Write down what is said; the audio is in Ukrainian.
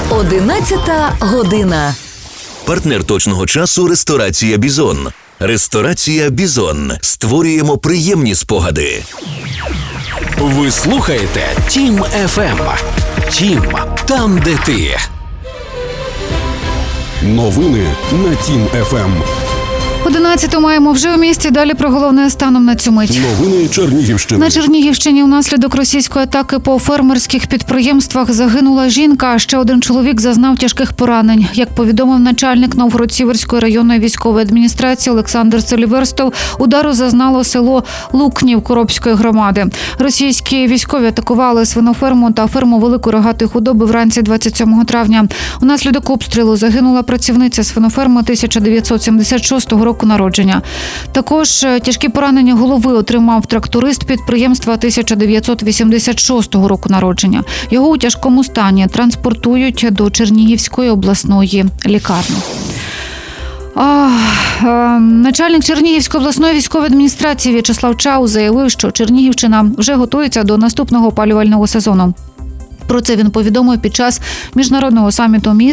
11 година. Партнер точного часу – ресторація «Бізон». Ресторація «Бізон». Створюємо приємні спогади. Ви слухаєте Тім FM. Тім – там, де ти. Новини на Тім FM. 11 маємо вже у місті. Далі про головне станом на цю мить. Новини Чернігівщини. На Чернігівщині внаслідок російської атаки по фермерських підприємствах загинула жінка, а ще один чоловік зазнав тяжких поранень. Як повідомив начальник Новгород-Сіверської районної військової адміністрації Олександр Селіверстов, удару зазнало село Лукнів Коробської громади. Російські військові атакували свиноферму та ферму великої рогатої худоби вранці 27 травня. Унаслідок обстрілу загинула працівниця свиноферми 1976 року народження. Також тяжкі поранення голови отримав тракторист підприємства 1986 року народження. Його у тяжкому стані транспортують до Чернігівської обласної лікарні. Начальник Чернігівської обласної військової адміністрації В'ячеслав Чау заявив, що Чернігівщина вже готується до наступного опалювального сезону. Про це він повідомив під час міжнародного саміту міст